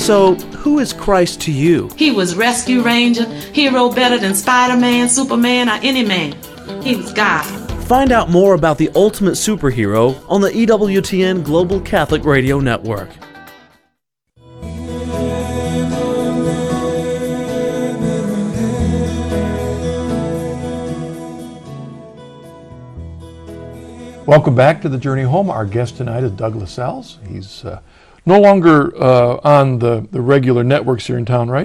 So, who is Christ to you? He was Rescue Ranger, hero better than Spider-Man, Superman, or any man. He was God. Find out more about the ultimate superhero on the EWTN Global Catholic Radio Network. Welcome back to The Journey Home. Our guest tonight is Doug Lascelles. He's no longer on the regular networks here in town, right?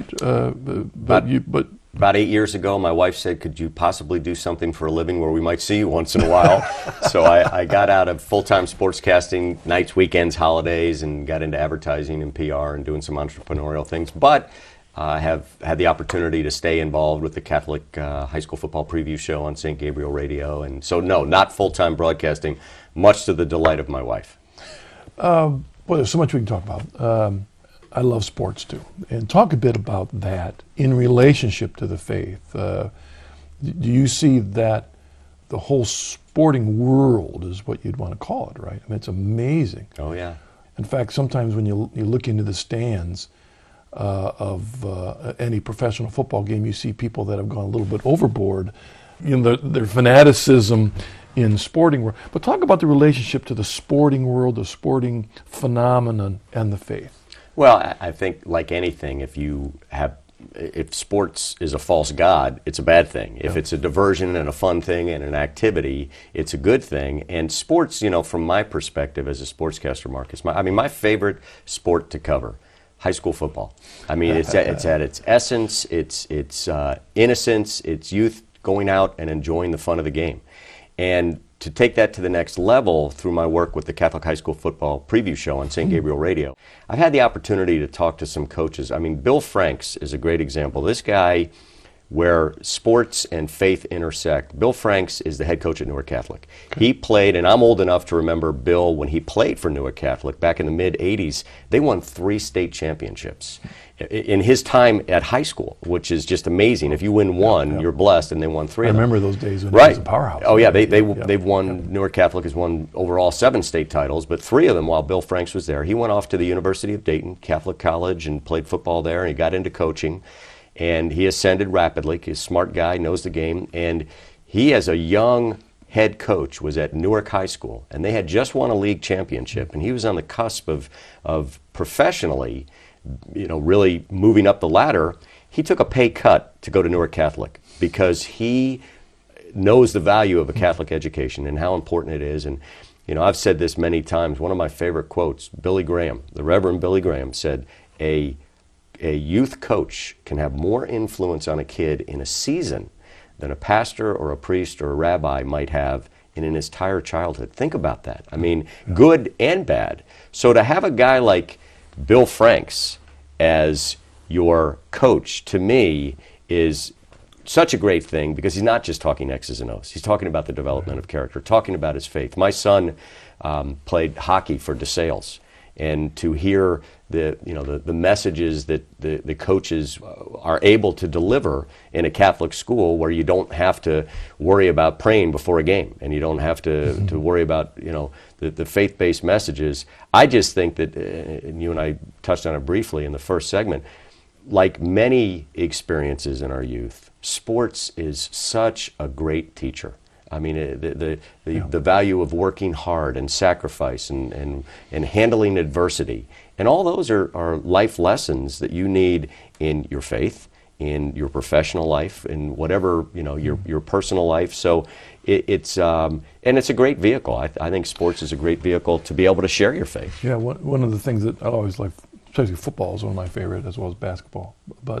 About 8 years ago, my wife said, could you possibly do something for a living where we might see you once in a while? So I got out of full-time sportscasting, nights, weekends, holidays, and got into advertising and PR and doing some entrepreneurial things. But I have had the opportunity to stay involved with the Catholic high school football preview show on St. Gabriel Radio. And so, no, not full-time broadcasting, much to the delight of my wife. Well, there's so much we can talk about. I love sports too. And talk a bit about that in relationship to the faith. Do you see that the whole sporting world is what you'd want to call it, right? I mean, it's amazing. Oh, yeah. In fact, sometimes when you look into the stands of any professional football game, you see people that have gone a little bit overboard in their fanaticism in sporting world. But talk about the relationship to the sporting world, the sporting phenomenon, and the faith. Well, I think like anything, if sports is a false god, it's a bad thing. If it's a diversion and a fun thing and an activity, it's a good thing. And sports, from my perspective as a sportscaster, Marcus, my favorite sport to cover, high school football. I mean, it's at its essence, it's innocence, it's youth going out and enjoying the fun of the game. And to take that to the next level through my work with the Catholic High School Football Preview Show on St. Gabriel Radio, I've had the opportunity to talk to some coaches. I mean, Bill Franks is a great example. This guy, where sports and faith intersect. Bill Franks is the head coach at Newark Catholic. Okay. He played, and I'm old enough to remember Bill when he played for Newark Catholic back in the mid-'80s. They won 3 state championships in his time at high school, which is just amazing. If you win one, you're blessed, and they won 3 of them. I remember those days when it was a powerhouse. Oh, yeah, they've won, Newark Catholic has won overall 7 state titles, but 3 of them while Bill Franks was there. He went off to the University of Dayton, Catholic College, and played football there, and he got into coaching. And he ascended rapidly. He's a smart guy, knows the game. And he, as a young head coach, was at Newark High School. And they had just won a league championship. And he was on the cusp of professionally, really moving up the ladder. He took a pay cut to go to Newark Catholic because he knows the value of a Catholic education and how important it is. And, I've said this many times. One of my favorite quotes, Billy Graham, the Reverend Billy Graham, said, a youth coach can have more influence on a kid in a season than a pastor or a priest or a rabbi might have in an entire childhood. Think about that. I mean, good and bad. So to have a guy like Bill Franks as your coach, to me, is such a great thing because he's not just talking X's and O's. He's talking about the development of character, talking about his faith. My son played hockey for DeSales. And to hear the messages that the coaches are able to deliver in a Catholic school where you don't have to worry about praying before a game and you don't have to worry about the faith-based messages. I just think that, and you and I touched on it briefly in the first segment, like many experiences in our youth, sports is such a great teacher. I mean, the value of working hard and sacrifice and handling adversity. And all those are life lessons that you need in your faith, in your professional life, in whatever, your personal life. So it's a great vehicle. I think sports is a great vehicle to be able to share your faith. Yeah, one of the things that I always like, especially football is one of my favorite as well as basketball.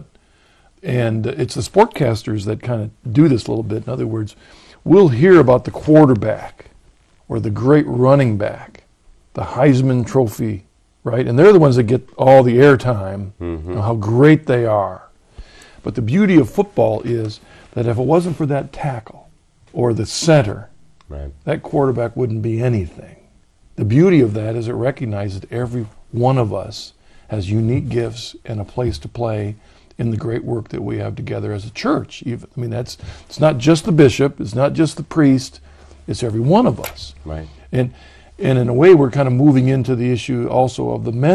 And it's the sportcasters that kind of do this a little bit. In other words, we'll hear about the quarterback or the great running back, the Heisman Trophy, right? And they're the ones that get all the airtime, how great they are. But the beauty of football is that if it wasn't for that tackle or the center, that quarterback wouldn't be anything. The beauty of that is it recognizes that every one of us has unique gifts and a place to play in the great work that we have together as a church. Even, I mean, it's not just the bishop, it's not just the priest, it's every one of us. Right. And in a way, we're kind of moving into the issue also of the men